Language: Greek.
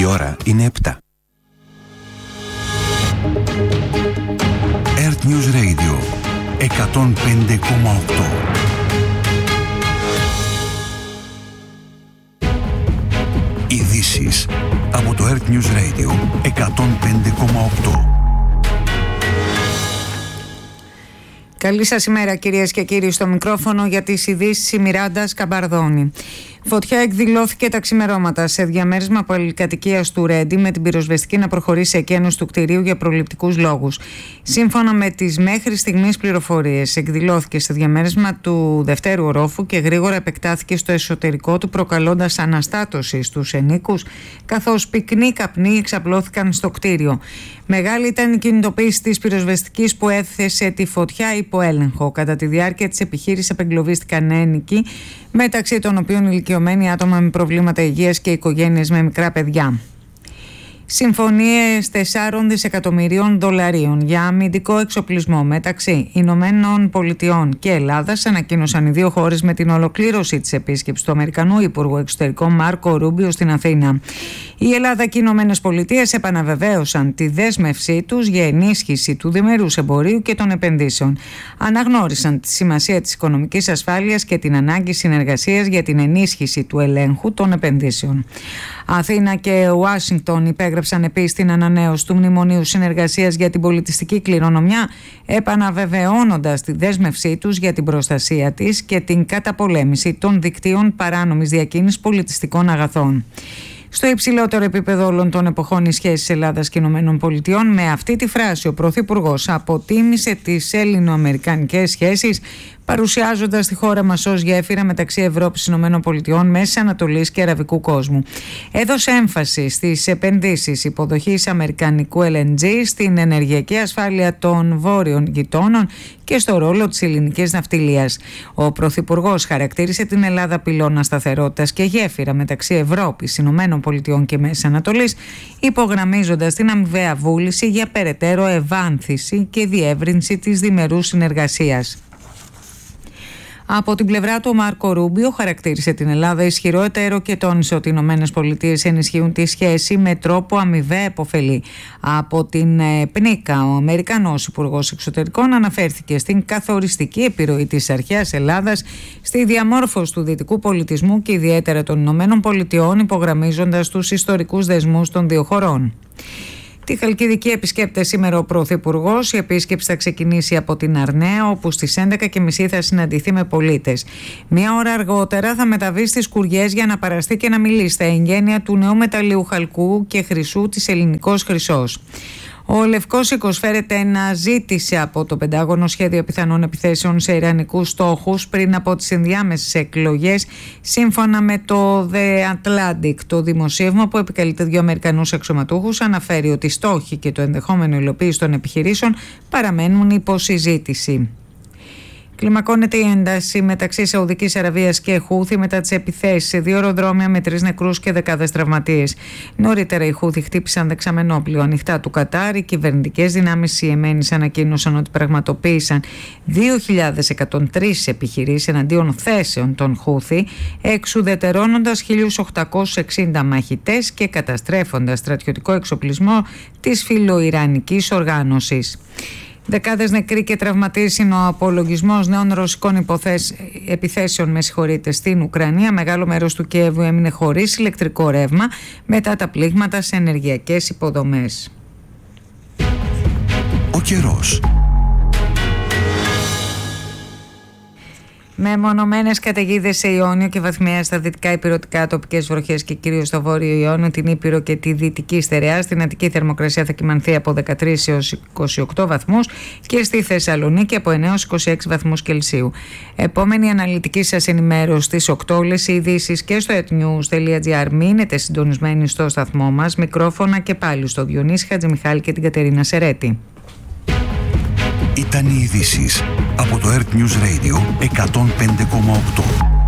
Η ώρα είναι 7. Earth News Radio 105,8. Ειδήσεις από το Earth News Radio 105,8. Καλή σας ημέρα κυρίες και κύριοι, στο μικρόφωνο για τις ειδήσεις η Μιράντα Καμπαρδόνη. Φωτιά εκδηλώθηκε τα ξημερώματα σε διαμέρισμα πολυκατοικίας του Ρέντι με την πυροσβεστική να προχωρήσει σε εκένωση του κτηρίου για προληπτικούς λόγους. Σύμφωνα με τις μέχρι στιγμής πληροφορίες, εκδηλώθηκε σε διαμέρισμα του δευτέρου ορόφου και γρήγορα επεκτάθηκε στο εσωτερικό του, προκαλώντας αναστάτωση στους ενίκους, καθώς πυκνοί καπνοί εξαπλώθηκαν στο κτίριο. Μεγάλη ήταν η κινητοποίηση της πυροσβεστικής που έθεσε τη φωτιά υπό έλεγχο. Κατά τη διάρκεια της επιχείρησης απεγκλωβίστηκαν ένικοι, μεταξύ των οποίων ηλικιωμένοι, άτομα με προβλήματα υγείας και οικογένειες με μικρά παιδιά. Συμφωνίες 4 δισεκατομμυρίων δολαρίων για αμυντικό εξοπλισμό μεταξύ Ηνωμένων Πολιτειών και Ελλάδας ανακοίνωσαν οι δύο χώρες με την ολοκλήρωση της επίσκεψης του Αμερικανού Υπουργού Εξωτερικών Μάρκο Ρούμπιο στην Αθήνα. Η Ελλάδα και οι Ηνωμένες Πολιτείες επαναβεβαίωσαν τη δέσμευσή τους για ενίσχυση του διμερούς εμπορίου και των επενδύσεων. Αναγνώρισαν τη σημασία της οικονομικής ασφάλειας και την ανάγκη συνεργασίας για την ενίσχυση του ελέγχου των επενδύσεων. Αθήνα και Ουάσιγκτον υπέγραψαν επίσης την ανανέωση του Μνημονίου Συνεργασίας για την Πολιτιστική Κληρονομιά, επαναβεβαιώνοντας τη δέσμευσή τους για την προστασία της και την καταπολέμηση των δικτύων παράνομης διακίνησης πολιτιστικών αγαθών. Στο υψηλότερο επίπεδο όλων των εποχών οι σχέσεις Ελλάδας και Ηνωμένων Πολιτειών. Με αυτή τη φράση ο Πρωθυπουργός αποτίμησε τις ελληνο-αμερικανικές σχέσεις, παρουσιάζοντας τη χώρα μας ως γέφυρα μεταξύ Ευρώπης, Ηνωμένων Πολιτειών, Μέσης Ανατολής και Αραβικού κόσμου. Έδωσε έμφαση στις επενδύσεις υποδοχής αμερικανικού LNG, στην ενεργειακή ασφάλεια των βόρειων γειτόνων και στο ρόλο της ελληνικής ναυτιλίας. Ο Πρωθυπουργός χαρακτήρισε την Ελλάδα πυλώνα σταθερότητας και γέφυρα μεταξύ Ευρώπης, Ηνωμένων Πολιτειών και Μέσης Ανατολής, υπογραμμίζοντας την αμοιβαία βούληση για περαιτέρω ευάνθηση και διεύρυνση της διμερούς συνεργασίας. Από την πλευρά του, ο Μάρκο Ρούμπιο χαρακτήρισε την Ελλάδα ισχυρό εταίρο και τόνισε ότι οι Ηνωμένες Πολιτείες ενισχύουν τη σχέση με τρόπο αμοιβαία επωφελή. Από την ΠΝΙΚΑ, ο Αμερικανός Υπουργός Εξωτερικών αναφέρθηκε στην καθοριστική επιρροή της αρχαίας Ελλάδας στη διαμόρφωση του δυτικού πολιτισμού και ιδιαίτερα των Ηνωμένων Πολιτειών, υπογραμμίζοντας τους ιστορικούς δεσμούς των δύο χωρών. Τη Χαλκιδική επισκέπτεται σήμερα ο Πρωθυπουργός. Η επίσκεψη θα ξεκινήσει από την Αρναία, όπου στις 11.30 θα συναντηθεί με πολίτες. Μία ώρα αργότερα θα μεταβεί στις Κουριές για να παραστεί και να μιλήσει στα εγγένεια του νέου μεταλλίου χαλκού και χρυσού της Ελληνικός Χρυσός. Ο Λευκός Οίκος φέρεται να ζήτησε από το Πεντάγωνο σχέδιο πιθανών επιθέσεων σε ιρανικούς στόχους πριν από τις ενδιάμεσες εκλογές, σύμφωνα με το The Atlantic. Το δημοσίευμα, που επικαλείται δύο Αμερικανούς αξιωματούχους, αναφέρει ότι οι στόχοι και το ενδεχόμενο υλοποίηση των επιχειρήσεων παραμένουν υπό συζήτηση. Κλιμακώνεται η ένταση μεταξύ Σαουδικής Αραβίας και Χούθη μετά τις επιθέσεις σε δύο αεροδρόμια με 3 νεκρούς και δεκάδες τραυματίες. Νωρίτερα οι Χούθη χτύπησαν δεξαμενόπλοιο ανοιχτά του Κατάρ. Οι κυβερνητικές δυνάμεις Ιεμένης ανακοίνωσαν ότι πραγματοποίησαν 2.103 επιχειρήσεις εναντίον θέσεων των Χούθη, εξουδετερώνοντας 1.860 μαχητές και καταστρέφοντας στρατιωτικό εξοπλισμό της φιλοϊρανικής οργάνωσης. Δεκάδες νεκροί και τραυματίες είναι ο απολογισμός νέων ρωσικών επιθέσεων στην Ουκρανία. Μεγάλο μέρος του Κιέβου έμεινε χωρίς ηλεκτρικό ρεύμα μετά τα πλήγματα σε ενεργειακές υποδομές. Ο καιρός. Με μονομένες καταιγίδες σε Ιόνιο και βαθμιαία στα δυτικά ηπειρωτικά, τοπικές βροχές και κυρίως στο βόρειο Ιόνιο, την Ήπειρο και τη δυτική στερεά. Στην Αττική θερμοκρασία θα κυμανθεί από 13 έως 28 βαθμούς και στη Θεσσαλονίκη από 9 έως 26 βαθμούς Κελσίου. Επόμενη αναλυτική σας ενημέρωση στις 8, όλες οι ειδήσεις και στο etnews.gr. Μείνετε συντονισμένοι στο σταθμό μας. Μικρόφωνα και πάλι στο Διονύση Χατζημιχάλη και την Κατερίνα Σερέτη. Ήταν οι ειδήσεις από το Earth News Radio 105,8.